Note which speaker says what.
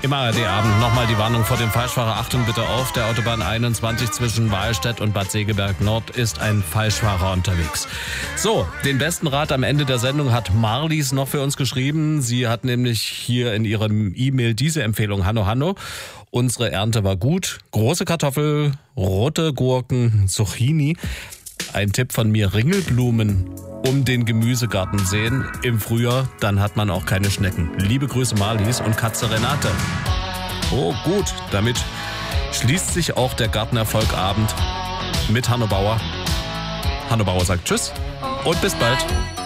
Speaker 1: Im ARD-Abend nochmal die Warnung vor dem Falschfahrer. Achtung bitte auf, der Autobahn 21 zwischen Wahlstedt und Bad Segeberg Nord ist ein Falschfahrer unterwegs. So, den besten Rat am Ende der Sendung hat Marlies noch für uns geschrieben. Sie hat nämlich hier in ihrem E-Mail diese Empfehlung. Hanno, unsere Ernte war gut. Große Kartoffel, rote Gurken, Zucchini. Ein Tipp von mir, Ringelblumen um den Gemüsegarten sehen im Frühjahr, dann hat man auch keine Schnecken. Liebe Grüße Marlies und Katze Renate. Oh gut, damit schließt sich auch der Gartenerfolgabend mit Hanno Bauer. Hanno Bauer sagt Tschüss und bis bald.